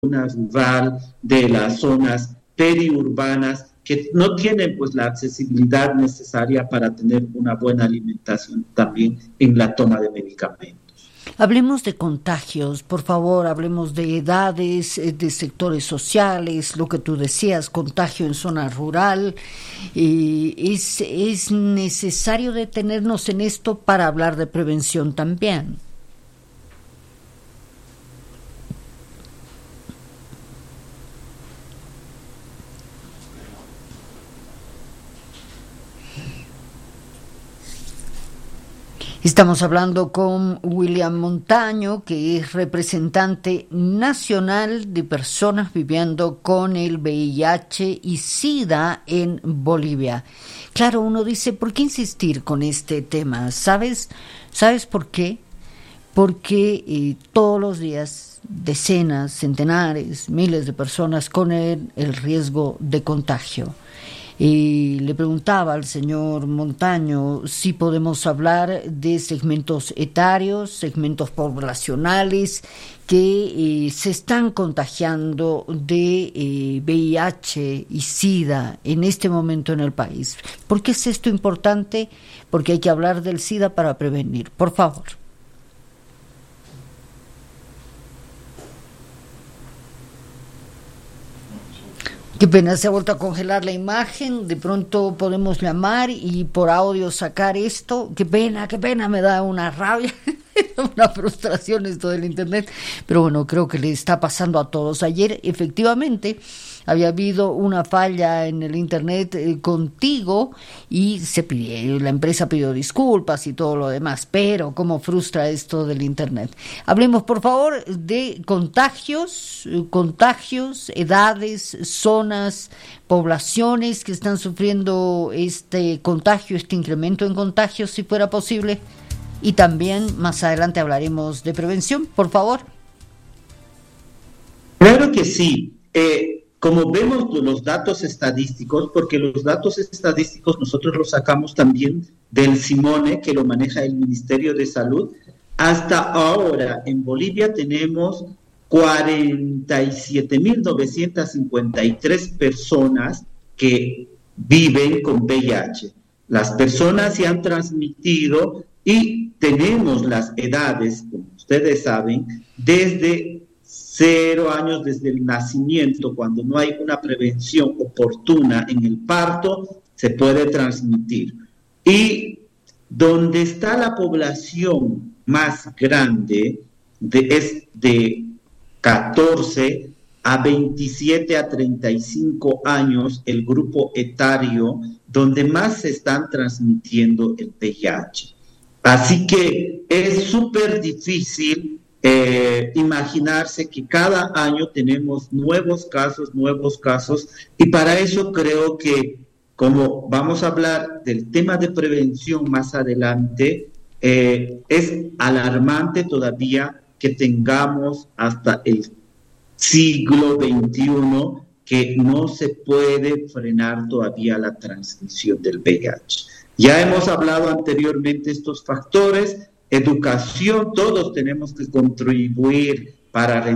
zona rural, de las zonas periurbanas, que no tienen pues la accesibilidad necesaria para tener una buena alimentación también en la toma de medicamentos. Hablemos de contagios, por favor, hablemos de edades, de sectores sociales, lo que tú decías, contagio en zona rural. Es necesario detenernos en esto para hablar de prevención también. Estamos hablando con William Montaño, que es representante nacional de personas viviendo con el VIH y SIDA en Bolivia. Claro, uno dice, ¿por qué insistir con este tema? ¿Sabes por qué? Porque todos los días decenas, centenares, miles de personas con el riesgo de contagio. Y le preguntaba al señor Montaño si podemos hablar de segmentos etarios, segmentos poblacionales que se están contagiando de VIH y SIDA en este momento en el país. ¿Por qué es esto importante? Porque hay que hablar del SIDA para prevenir. Por favor. Qué pena, se ha vuelto a congelar la imagen, de pronto podemos llamar y por audio sacar esto. Qué pena, me da una rabia, una frustración esto del internet, pero bueno, creo que le está pasando a todos. Ayer efectivamente había habido una falla en el internet contigo y la empresa pidió disculpas y todo lo demás, pero cómo frustra esto del internet. Hablemos por favor de contagios, edades, zonas, poblaciones que están sufriendo este contagio, este incremento en contagios, si fuera posible, y también más adelante hablaremos de prevención, por favor. Claro que sí. Como vemos los datos estadísticos, porque los datos estadísticos nosotros los sacamos también del CIMONE, que lo maneja el Ministerio de Salud, hasta ahora en Bolivia tenemos 47.953 personas que viven con VIH. Las personas se han transmitido y tenemos las edades, como ustedes saben, desde 0 años desde el nacimiento, cuando no hay una prevención oportuna en el parto, se puede transmitir. Y donde está la población más grande es de 14 a 27 a 35 años, el grupo etario donde más se están transmitiendo el VIH. Así que es súper difícil imaginarse que cada año tenemos nuevos casos, y para eso creo que, como vamos a hablar del tema de prevención más adelante, es alarmante todavía que tengamos hasta el siglo XXI que no se puede frenar todavía la transmisión del VIH. Ya hemos hablado anteriormente estos factores. Educación, todos tenemos que contribuir para